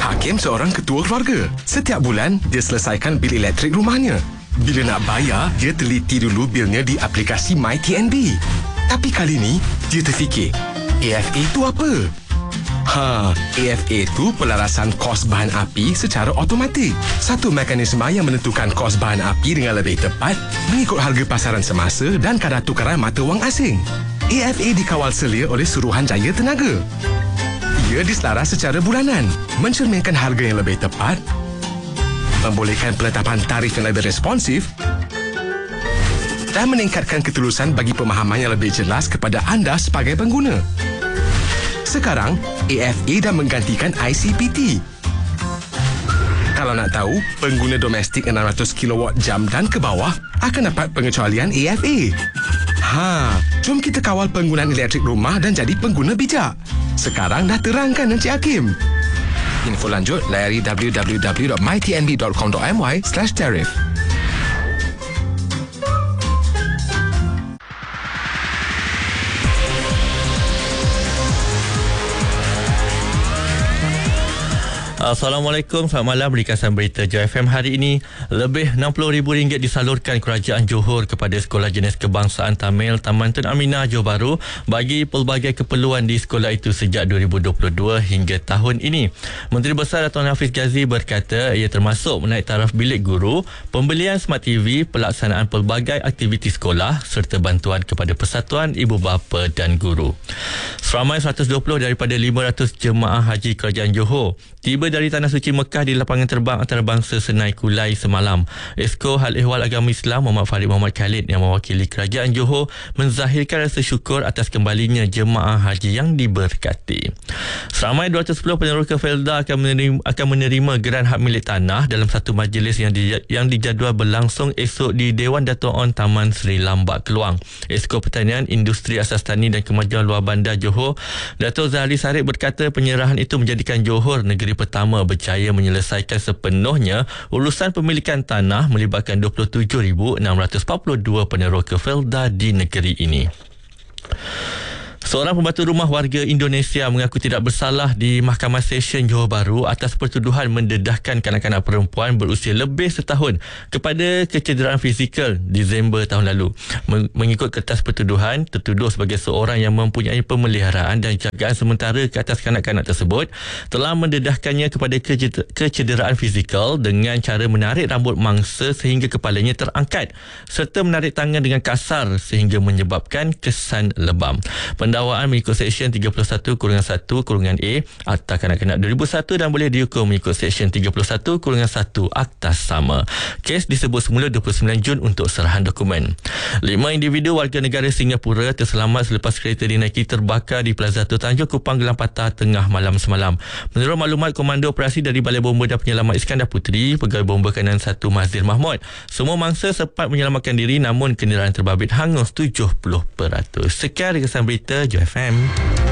Hakim seorang ketua keluarga. Setiap bulan, dia selesaikan bil elektrik rumahnya. Bila nak bayar, dia teliti dulu bilnya di aplikasi MyTNB. Tapi kali ni, dia terfikir, AFA itu apa? AFA itu pelarasan kos bahan api secara automatik. Satu mekanisme yang menentukan kos bahan api dengan lebih tepat mengikut harga pasaran semasa dan kadar tukaran mata wang asing. AFA dikawal selia oleh Suruhanjaya Tenaga. Ia diselaras secara bulanan, mencerminkan harga yang lebih tepat, membolehkan penetapan tarif yang lebih responsif dan meningkatkan ketulusan bagi pemahaman yang lebih jelas kepada anda sebagai pengguna. Sekarang, AFA dah menggantikan ICPT. Kalau nak tahu, pengguna domestik 600 kW jam dan ke bawah akan dapat pengecualian AFA. Jom kita kawal penggunaan elektrik rumah dan jadi pengguna bijak. Sekarang dah terangkan Encik Hakim. Info lanjut, layari www.mytnb.com.my/tarif. Assalamualaikum, selamat malam. Ringkasan berita Joy FM hari ini. Lebih RM60,000 disalurkan Kerajaan Johor kepada Sekolah Jenis Kebangsaan Tamil Taman Tun Aminah Johor Bahru bagi pelbagai keperluan di sekolah itu sejak 2022 hingga tahun ini. Menteri Besar Dato' Hafiz Ghazi berkata ia termasuk menaik taraf bilik guru, pembelian smart TV, pelaksanaan pelbagai aktiviti sekolah serta bantuan kepada persatuan ibu bapa dan guru. Seramai 120 daripada 500 jemaah haji Kerajaan Johor tiba dari Tanah Suci Mekah di lapangan terbang antarabangsa Senai Kulai semalam. Esko Hal Ehwal Agama Islam Muhammad Farid Muhammad Khalid yang mewakili Kerajaan Johor menzahirkan rasa syukur atas kembalinya jemaah haji yang diberkati. Seramai 210 peneroka Felda akan menerima geran hak milik tanah dalam satu majlis yang dijadual berlangsung esok di Dewan Dato' On Taman Seri Lambak Keluang. Esko Pertanian, Industri Asas Tani dan Kemajuan Luar Bandar Johor, Dato' Zahri Sarip berkata penyerahan itu menjadikan Johor negeri pertama berjaya menyelesaikan sepenuhnya urusan pemilikan tanah melibatkan 27,642 peneroka Felda di negeri ini. Seorang pembantu rumah warga Indonesia mengaku tidak bersalah di Mahkamah Session Johor Bahru atas pertuduhan mendedahkan kanak-kanak perempuan berusia lebih setahun kepada kecederaan fizikal Disember tahun lalu. Mengikut kertas pertuduhan, tertuduh sebagai seorang yang mempunyai pemeliharaan dan jagaan sementara ke atas kanak-kanak tersebut telah mendedahkannya kepada kecederaan fizikal dengan cara menarik rambut mangsa sehingga kepalanya terangkat serta menarik tangan dengan kasar sehingga menyebabkan kesan lebam. Pendakwaan mengikut Seksyen 31-1-A Akta Kanak-Kanak 2001 dan boleh dihukum mengikut Seksyen 31-1 Akta sama. Kes disebut semula 29 Jun untuk serahan dokumen. 5 individu warga negara Singapura terselamat selepas kereta dinaiki terbakar di Plaza Tanjung Kupang Gelang Patah tengah malam semalam. Menurut maklumat Komando Operasi dari Balai Bomba dan Penyelamat Iskandar Puteri, Pegawai Bomba Kanan 1 Mazir Mahmud, semua mangsa sempat menyelamatkan diri namun kenderaan terbabit hangus 70%. Sekian ringkasan berita Joy FM.